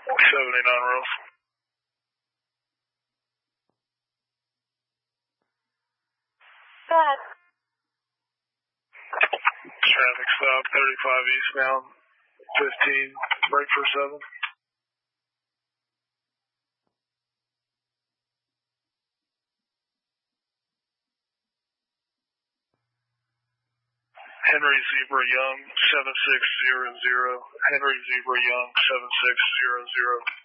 79 Russell. Go ahead. Traffic stop, 35 eastbound, 15, break for 7. Henry Zebra Young, 7600. Henry Zebra Young, 7600.